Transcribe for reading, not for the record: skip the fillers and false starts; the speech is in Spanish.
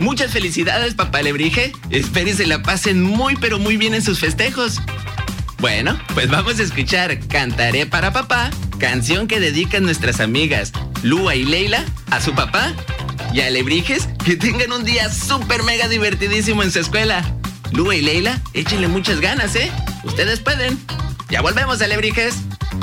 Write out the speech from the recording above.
Muchas felicidades, papá Alebrije. Espero y se la pasen muy pero muy bien en sus festejos. Bueno, pues vamos a escuchar Cantaré para Papá, canción que dedican nuestras amigas Lua y Leila a su papá. Y Alebrijes, que tengan un día súper mega divertidísimo en su escuela. Lua y Leila, échenle muchas ganas, ¿eh? Ustedes pueden. Ya volvemos, Alebrijes.